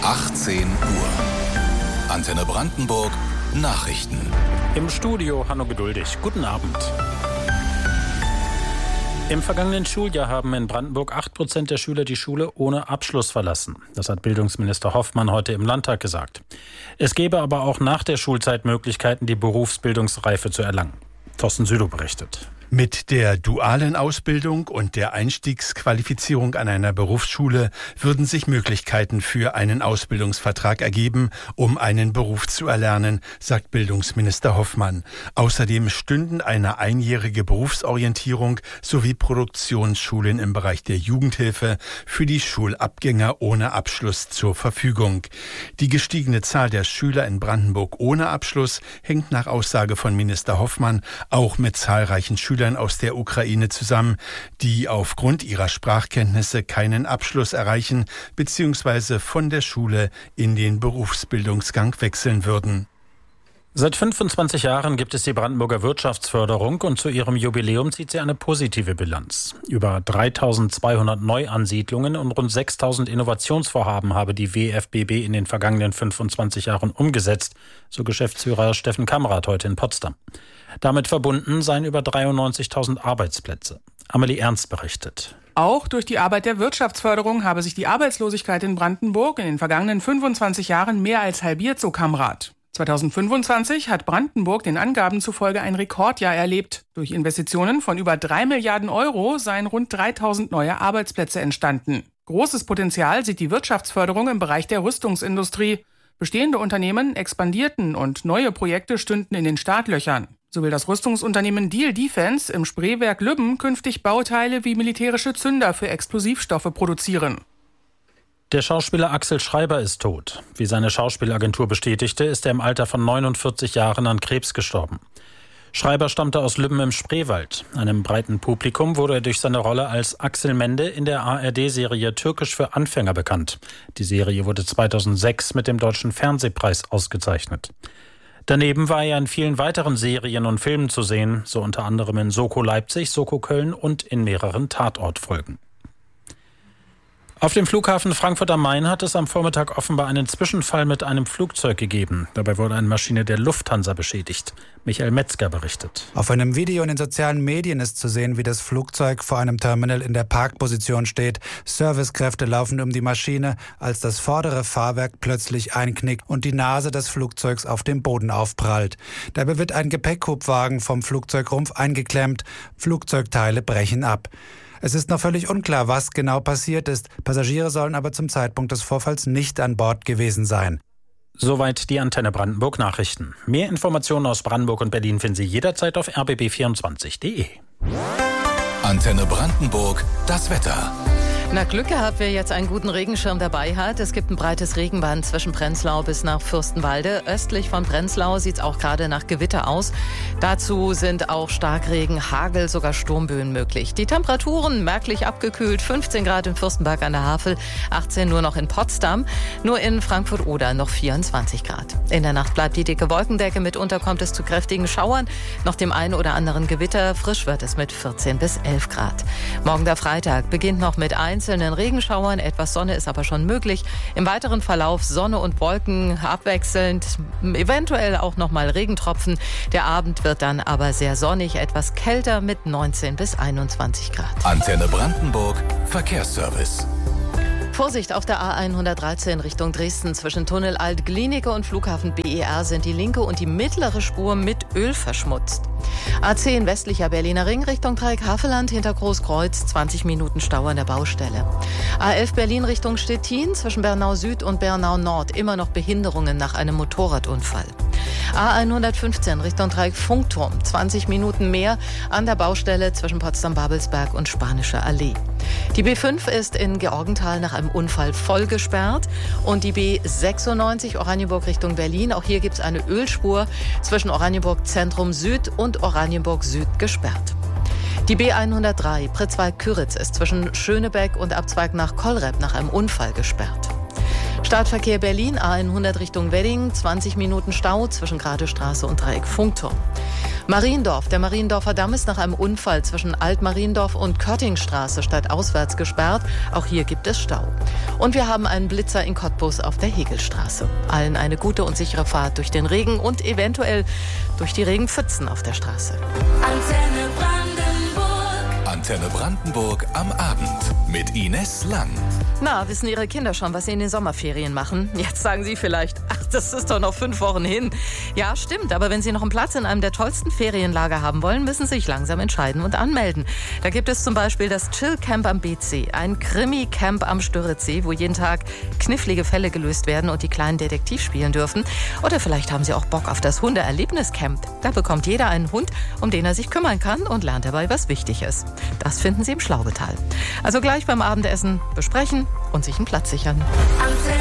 18 Uhr. Antenne Brandenburg Nachrichten. Im Studio Hanno Geduldig. Guten Abend. Im vergangenen Schuljahr haben in Brandenburg 8% der Schüler die Schule ohne Abschluss verlassen. Das hat Bildungsminister Hoffmann heute im Landtag gesagt. Es gäbe aber auch nach der Schulzeit Möglichkeiten, die Berufsbildungsreife zu erlangen. Thorsten Südow berichtet. Mit der dualen Ausbildung und der Einstiegsqualifizierung an einer Berufsschule würden sich Möglichkeiten für einen Ausbildungsvertrag ergeben, um einen Beruf zu erlernen, sagt Bildungsminister Hoffmann. Außerdem stünden eine einjährige Berufsorientierung sowie Produktionsschulen im Bereich der Jugendhilfe für die Schulabgänger ohne Abschluss zur Verfügung. Die gestiegene Zahl der Schüler in Brandenburg ohne Abschluss hängt nach Aussage von Minister Hoffmann auch mit zahlreichen Schülern aus der Ukraine zusammen, die aufgrund ihrer Sprachkenntnisse keinen Abschluss erreichen bzw. von der Schule in den Berufsbildungsgang wechseln würden. Seit 25 Jahren gibt es die Brandenburger Wirtschaftsförderung und zu ihrem Jubiläum zieht sie eine positive Bilanz. Über 3.200 Neuansiedlungen und rund 6.000 Innovationsvorhaben habe die WFBB in den vergangenen 25 Jahren umgesetzt, so Geschäftsführer Steffen Kamrath heute in Potsdam. Damit verbunden seien über 93.000 Arbeitsplätze. Amelie Ernst berichtet. Auch durch die Arbeit der Wirtschaftsförderung habe sich die Arbeitslosigkeit in Brandenburg in den vergangenen 25 Jahren mehr als halbiert, so Kamrath. 2025 hat Brandenburg den Angaben zufolge ein Rekordjahr erlebt. Durch Investitionen von über 3 Milliarden Euro seien rund 3.000 neue Arbeitsplätze entstanden. Großes Potenzial sieht die Wirtschaftsförderung im Bereich der Rüstungsindustrie. Bestehende Unternehmen expandierten und neue Projekte stünden in den Startlöchern. So will das Rüstungsunternehmen Diehl Defense im Spreewerk Lübben künftig Bauteile wie militärische Zünder für Explosivstoffe produzieren. Der Schauspieler Axel Schreiber ist tot. Wie seine Schauspielagentur bestätigte, ist er im Alter von 49 Jahren an Krebs gestorben. Schreiber stammte aus Lübben im Spreewald. Einem breiten Publikum wurde er durch seine Rolle als Axel Mende in der ARD-Serie Türkisch für Anfänger bekannt. Die Serie wurde 2006 mit dem Deutschen Fernsehpreis ausgezeichnet. Daneben war er in vielen weiteren Serien und Filmen zu sehen, so unter anderem in Soko Leipzig, Soko Köln und in mehreren Tatortfolgen. Auf dem Flughafen Frankfurt am Main hat es am Vormittag offenbar einen Zwischenfall mit einem Flugzeug gegeben. Dabei wurde eine Maschine der Lufthansa beschädigt. Michael Metzger berichtet. Auf einem Video in den sozialen Medien ist zu sehen, wie das Flugzeug vor einem Terminal in der Parkposition steht. Servicekräfte laufen um die Maschine, als das vordere Fahrwerk plötzlich einknickt und die Nase des Flugzeugs auf dem Boden aufprallt. Dabei wird ein Gepäckhubwagen vom Flugzeugrumpf eingeklemmt. Flugzeugteile brechen ab. Es ist noch völlig unklar, was genau passiert ist. Passagiere sollen aber zum Zeitpunkt des Vorfalls nicht an Bord gewesen sein. Soweit die Antenne Brandenburg Nachrichten. Mehr Informationen aus Brandenburg und Berlin finden Sie jederzeit auf rbb24.de. Antenne Brandenburg, das Wetter. Na, Glück gehabt, wer jetzt einen guten Regenschirm dabei hat. Es gibt ein breites Regenband zwischen Prenzlau bis nach Fürstenwalde. Östlich von Prenzlau sieht es auch gerade nach Gewitter aus. Dazu sind auch Starkregen, Hagel, sogar Sturmböen möglich. Die Temperaturen merklich abgekühlt. 15 Grad in Fürstenberg an der Havel, 18 nur noch in Potsdam. Nur in Frankfurt-Oder noch 24 Grad. In der Nacht bleibt die dicke Wolkendecke. Mitunter kommt es zu kräftigen Schauern. Noch dem einen oder anderen Gewitter. Frisch wird es mit 14 bis 11 Grad. Morgen der Freitag beginnt noch mit einzelnen Regenschauern. Etwas Sonne ist aber schon möglich. Im weiteren Verlauf Sonne und Wolken abwechselnd. Eventuell auch noch mal Regentropfen. Der Abend wird dann aber sehr sonnig, etwas kälter mit 19 bis 21 Grad. Antenne Brandenburg Verkehrsservice. Vorsicht auf der A113 Richtung Dresden. Zwischen Tunnel Alt-Glienicke und Flughafen BER sind die linke und die mittlere Spur mit Öl verschmutzt. A10 westlicher Berliner Ring Richtung Dreieck-Havelland hinter Großkreuz, 20 Minuten Stau an der Baustelle. A11 Berlin Richtung Stettin zwischen Bernau Süd und Bernau Nord immer noch Behinderungen nach einem Motorradunfall. A115 Richtung Dreieck Funkturm, 20 Minuten mehr an der Baustelle zwischen Potsdam-Babelsberg und Spanische Allee. Die B5 ist in Georgenthal nach einem Unfall voll gesperrt und die B96 Oranienburg Richtung Berlin. Auch hier gibt es eine Ölspur zwischen Oranienburg Zentrum Süd und Oranienburg Süd gesperrt. Die B103 Pritzwalk-Küritz ist zwischen Schönebeck und Abzweig nach Kollrep nach einem Unfall gesperrt. Startverkehr Berlin, A100 Richtung Wedding, 20 Minuten Stau zwischen Gradestraße und Dreieck Funkturm. Mariendorf. Der Mariendorfer Damm ist nach einem Unfall zwischen Alt-Mariendorf und Körtingstraße stadtauswärts gesperrt. Auch hier gibt es Stau. Und wir haben einen Blitzer in Cottbus auf der Hegelstraße. Allen eine gute und sichere Fahrt durch den Regen und eventuell durch die Regenpfützen auf der Straße. Antenne Brandenburg. Antenne Brandenburg am Abend mit Ines Lang. Na, wissen Ihre Kinder schon, was sie in den Sommerferien machen? Jetzt sagen Sie vielleicht, ach, das ist doch noch 5 Wochen hin. Ja, stimmt, aber wenn Sie noch einen Platz in einem der tollsten Ferienlager haben wollen, müssen Sie sich langsam entscheiden und anmelden. Da gibt es zum Beispiel das Chill Camp am BC, ein Krimi-Camp am Störritzsee, wo jeden Tag knifflige Fälle gelöst werden und die Kleinen Detektiv spielen dürfen. Oder vielleicht haben Sie auch Bock auf das Hunde-Erlebnis-Camp. Da bekommt jeder einen Hund, um den er sich kümmern kann und lernt dabei, was wichtig ist. Das finden Sie im Schlaubetal. Also gleich beim Abendessen besprechen und sich einen Platz sichern.